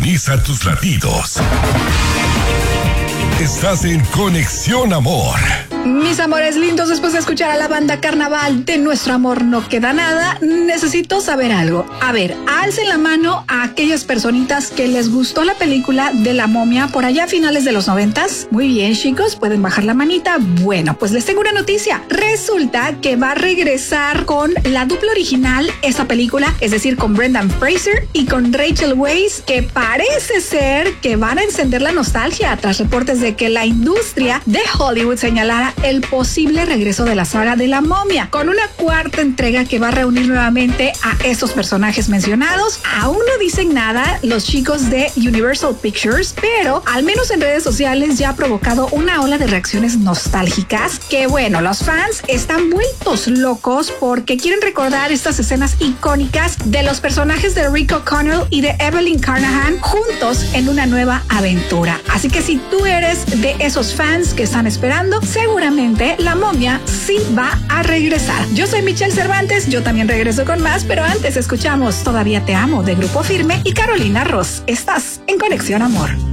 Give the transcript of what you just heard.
Sintoniza tus latidos. Estás en Conexión Amor. Mis amores lindos, después de escuchar a la banda Carnaval de Nuestro Amor No Queda Nada, necesito saber algo. A ver, alcen la mano a aquellas personitas que les gustó la película de La Momia por allá a finales de los 90s. Muy bien, chicos, pueden bajar la manita. Bueno, pues les tengo una noticia. Resulta que va a regresar con la dupla original esta película, es decir, con Brendan Fraser y con Rachel Weisz, que parece ser que van a encender la nostalgia tras reportes de que la industria de Hollywood señalara el posible regreso de la saga de La Momia, con una cuarta entrega que va a reunir nuevamente a estos personajes mencionados. Aún no dicen nada los chicos de Universal Pictures, pero al menos en redes sociales ya ha provocado una ola de reacciones nostálgicas que, bueno, los fans están vueltos locos porque quieren recordar estas escenas icónicas de los personajes de Rick O'Connell y de Evelyn Carnahan juntos en una nueva aventura. Así que si tú eres de esos fans que están esperando, seguramente La Momia sí va a regresar. Yo soy Michelle Cervantes, yo también regreso con más, pero antes escuchamos Todavía Te Amo de Grupo Firme y Carolina Ross. Estás en Conexión Amor.